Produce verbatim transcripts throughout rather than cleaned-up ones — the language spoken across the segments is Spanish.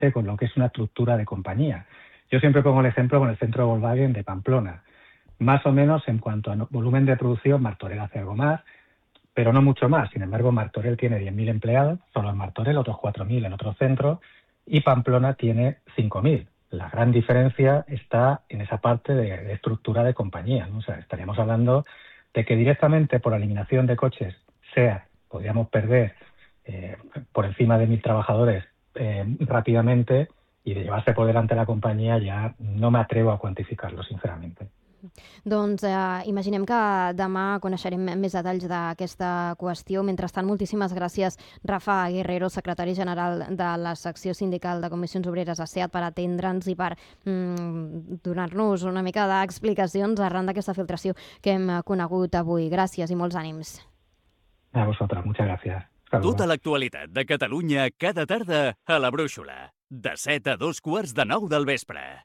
con lo que es una estructura de compañía. Yo siempre pongo el ejemplo con el centro Volkswagen de Pamplona. Más o menos en cuanto a volumen de producción, Martorell hace algo más, pero no mucho más. Sin embargo, Martorell tiene diez mil empleados, solo en Martorell, otros cuatro mil en otros centros, y Pamplona tiene cinco mil. La gran diferencia está en esa parte de, de estructura de compañía, ¿no? O sea, estaríamos hablando de que directamente por eliminación de coches, sea, podríamos perder eh, por encima de mil trabajadores eh, rápidamente, y de llevarse por delante la compañía ya no me atrevo a cuantificarlo, sinceramente. Doncs eh, imaginem que demà coneixerem més detalls d'aquesta qüestió. Mentrestant, moltíssimes gràcies, Rafa Guerrero, secretari general de la secció sindical de Comissions Obreres a SEAT, per atendre'ns i per mm, donar-nos una mica d'explicacions arran d'aquesta filtració que hem conegut avui. Gràcies i molts ànims. A vosaltres, muchas gracias. Tota l'actualitat de Catalunya cada tarda a la Brúixola, de set a dos quarts de nou del vespre.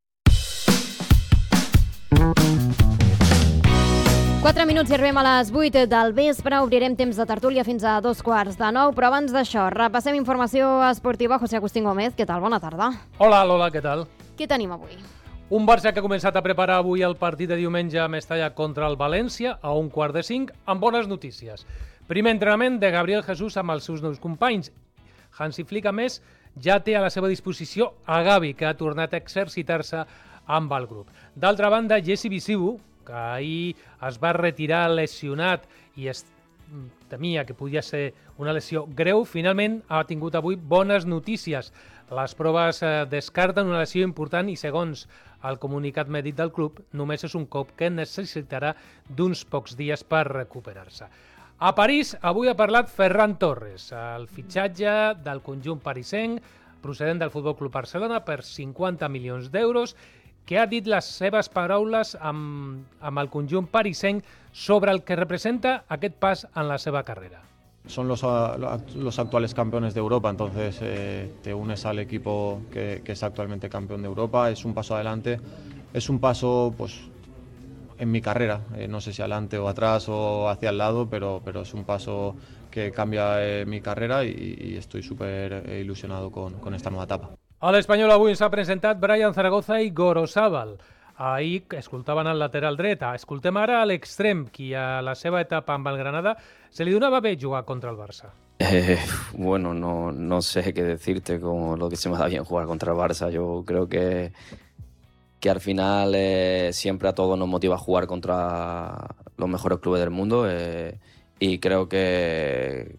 Quatre minuts i arribem a les vuit del vespre. Obrirem temps de tertúlia fins a dos quarts de nou, però abans d'això repassem informació esportiva. José Agustín Gómez, què tal? Bona tarda. Hola, Lola, què tal? Què tenim avui? Un Barça que ha començat a preparar avui el partit de diumenge a Mestalla contra el València a un quart de cinc, amb bones notícies. Primer entrenament de Gabriel Jesús amb els seus nous companys. Hansi Flick, a més, ja té a la seva disposició a Gavi, que ha tornat a exercitar-se amb el grup. D'altra banda, Jesse Visibu, que ahir es va retirar lesionat i es temia que podia ser una lesió greu, finalment ha tingut avui bones notícies. Les proves descarten una lesió important i, segons el comunicat mèdic del club, només és un cop que necessitarà d'uns pocs dies per recuperar-se. A París, avui ha parlat Ferran Torres, el fitxatge del conjunt parisenc, procedent del Futbol Club Barcelona per cinquanta milions d'euros, que ha dit les seves paraules amb, amb el conjunt parisenc sobre el que representa aquest pas en la seva carrera. Son los, los actuales campeones de Europa, entonces eh, te unes al equipo que, que es actualmente campeón de Europa, es un paso adelante, es un paso pues en mi carrera, eh, no sé si adelante o atrás o hacia el lado, pero, pero es un paso que cambia eh, mi carrera y, y estoy súper ilusionado con, con esta nueva etapa. A l'Espanyol avui s'ha presentat Brian Zaragoza i Gorosabal. Ahir escoltaven el lateral dret. Escoltem ara a l'extrem, qui a la seva etapa amb el Granada se li donava bé jugar contra el Barça. Eh, bueno, no, no sé qué decirte con lo que se me da bien jugar contra el Barça. Yo creo que, que al final eh, siempre a todos nos motiva jugar contra los mejores clubes del mundo eh, y creo que,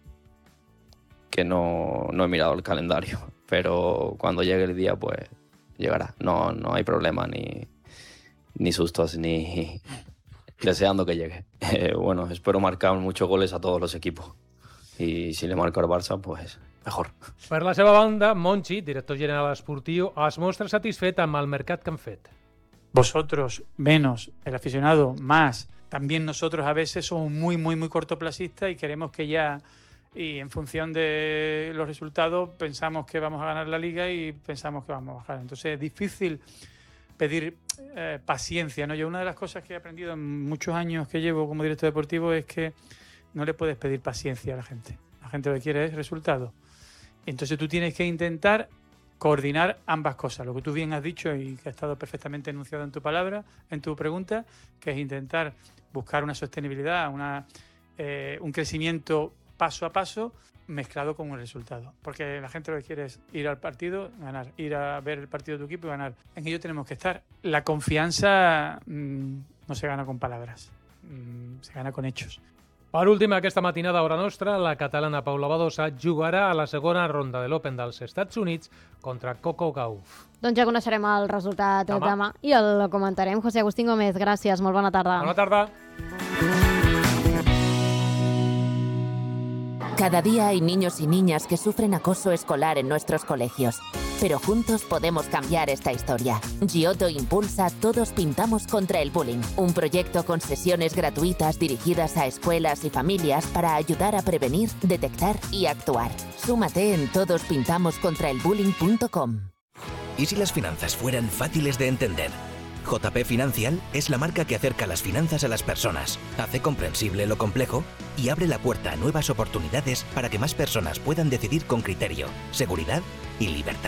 que no, no he mirado el calendario. Pero cuando llegue el día, pues llegará. No, no hay problema, ni, ni sustos, ni deseando que llegue. Eh, bueno, espero marcar muchos goles a todos los equipos. Y si le marco al Barça, pues mejor. Per la seva banda, Monchi, director general esportiu, es mostra satisfet amb el mercat que han fet. Vosotros menos, el aficionado más. También nosotros a veces somos muy, muy, muy cortoplacistas y queremos que ya... Y en función de los resultados pensamos que vamos a ganar la liga y pensamos que vamos a bajar. Entonces es difícil pedir eh, paciencia, ¿no? Yo una de las cosas que he aprendido en muchos años que llevo como director deportivo es que no le puedes pedir paciencia a la gente. La gente lo que quiere es resultado. Entonces tú tienes que intentar coordinar ambas cosas. Lo que tú bien has dicho y que ha estado perfectamente enunciado en tu palabra, en tu pregunta, que es intentar buscar una sostenibilidad, una, eh, un crecimiento paso a paso, mezclado con un resultado. Porque la gente lo que quiere es ir al partido, ganar, ir a ver el partido de tu equipo y ganar. En ello tenemos que estar. La confiança mmm, no se gana con palabras, mmm, se gana con hechos. Per últim, aquesta matinada a hora nostra, la catalana Paula Badosa jugarà a la segona ronda de l'Open dels Estats Units contra Coco Gauff. Doncs ja coneixerem el resultat demà, demà i el comentarem. José Agustín Gómez, gràcies, molt bona tarda. Bona tarda. Cada día hay niños y niñas que sufren acoso escolar en nuestros colegios. Pero juntos podemos cambiar esta historia. Giotto impulsa Todos Pintamos contra el Bullying, un proyecto con sesiones gratuitas dirigidas a escuelas y familias para ayudar a prevenir, detectar y actuar. Súmate en todos pintamos contra el bullying punto com. ¿Y si las finanzas fueran fáciles de entender? J P Financial es la marca que acerca las finanzas a las personas, hace comprensible lo complejo y abre la puerta a nuevas oportunidades para que más personas puedan decidir con criterio, seguridad y libertad.